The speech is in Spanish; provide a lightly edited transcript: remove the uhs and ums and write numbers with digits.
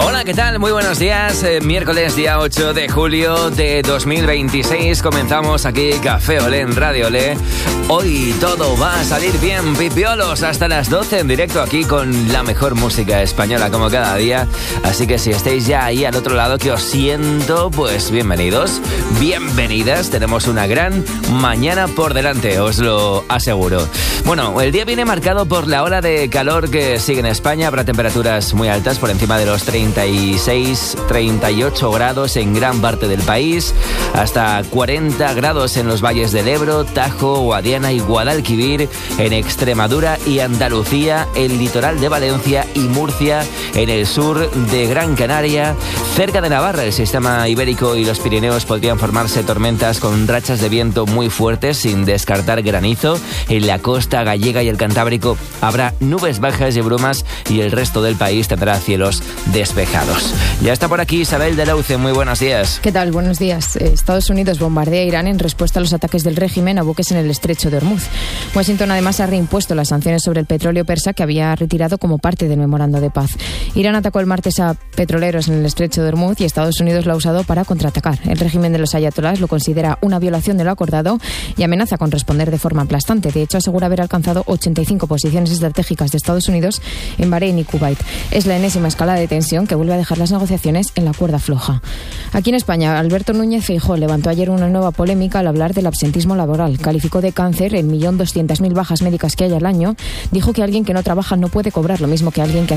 Hola, ¿qué tal? Muy buenos días. Miércoles, día 8 de julio de 2026. Comenzamos aquí Café Olé en Radio Olé. Hoy todo va a salir bien, pipiolos, hasta las 12 en directo aquí con la mejor música española como cada día. Así que si estáis ya ahí al otro lado, que os siento, pues bienvenidos, bienvenidas. Tenemos una gran mañana por delante, os lo aseguro. Bueno, el día viene marcado por la ola de calor que sigue en España. Habrá temperaturas muy altas, por encima de los 36, 38 grados en gran parte del país, hasta 40 grados en los valles del Ebro, Tajo, Guadiana y Guadalquivir, en Extremadura y Andalucía, el litoral de Valencia y Murcia, en el sur de Gran Canaria, cerca de Navarra, el sistema ibérico y los Pirineos podrían formarse tormentas con rachas de viento muy fuertes, sin descartar granizo. En la costa gallega y el Cantábrico habrá nubes bajas y brumas, y el resto del país tendrá cielos despejados. Ya está por aquí Isabel de Lauce, muy buenos días. ¿Qué tal? Buenos días. Estados Unidos bombardea a Irán en respuesta a los ataques del régimen a buques en el estrecho de Hormuz. Washington además ha reimpuesto las sanciones sobre el petróleo persa que había retirado como parte del memorando de paz. Irán atacó el martes a petroleros en el estrecho de Hormuz y Estados Unidos lo ha usado para contraatacar. El régimen de los ayatolás lo considera una violación de lo acordado y amenaza con responder de forma aplastante. De hecho, asegura haber alcanzado 85 posiciones estratégicas de Estados Unidos en Bahrein y Kuwait. Es la enésima escalada de tensión que vuelve a dejar las negociaciones en la cuerda floja. Aquí en España, Alberto Núñez Feijóo levantó ayer una nueva polémica al hablar del absentismo laboral. Calificó de cáncer el 1.200.000 bajas médicas que hay al año. Dijo que alguien que no trabaja no puede cobrar lo mismo que alguien que